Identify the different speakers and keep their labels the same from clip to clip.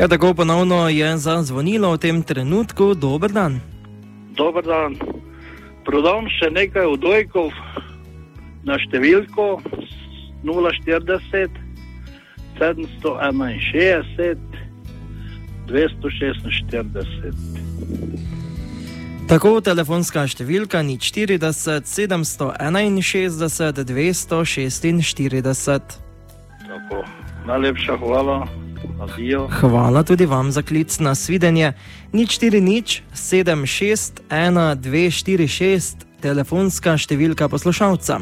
Speaker 1: Ja, tako ponovno je zazvonilo v tem trenutku. Dober dan.
Speaker 2: Dober dan. Prodam še nekaj odojkov na številko 040 761 246.
Speaker 1: Tako telefonska številka 040 761 246.
Speaker 2: Tako, najlepša hvala. Adijo.
Speaker 1: Hvala tudi vam za klic. Na svidenje. 040 761 246, telefonska številka poslušalca.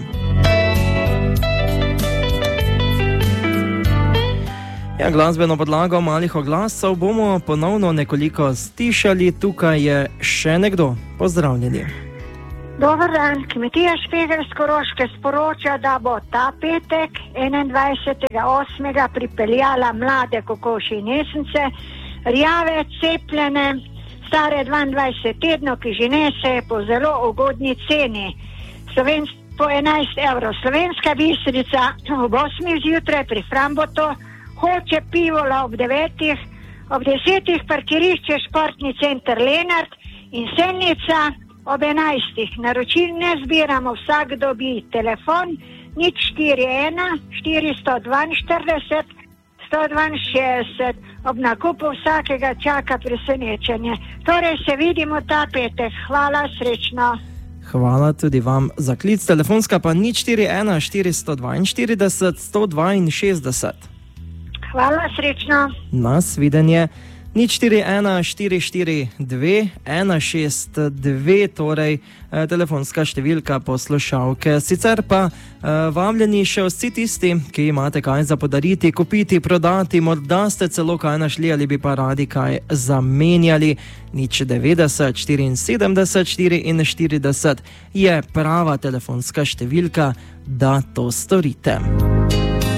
Speaker 1: Ja, glasbeno podlago malih oglasov bomo ponovno nekoliko stišali. Tukaj je še nekdo. Pozdravljeni.
Speaker 3: Dober dan, Kmetija Špegelj z Koroške sporoča, da bo ta petek 21.8. pripeljala mlade kokoši in jesence, rjave, cepljene, stare 22 tednov, ki že nesejo po zelo ugodni ceni. Po 11 evrov. Slovenska Bistrica ob 8. zjutraj pri Frambotu, Hoče Pivola ob 9. ob 10. parkirišče Športni center Lenart in Selnica ob 11. Naročil ne zbiramo, vsak dobi telefon 041 442 162. Ob nakupu vsakega čaka presenečenje. Torej se vidimo ta petek. Hvala, srečno.
Speaker 1: Hvala tudi vam za klic. Telefonska pa 041 442 162.
Speaker 3: Hvala, srečno.
Speaker 1: Nasvidenje. 041 442 162, torej telefonska številka poslušalke. Sicer pa vabljeni še vsi tisti, ki imate kaj za podariti, kupiti, prodati, morda ste celo kaj našli ali bi pa radi kaj zamenjali. 090 74 44 je prava telefonska številka, da to storite.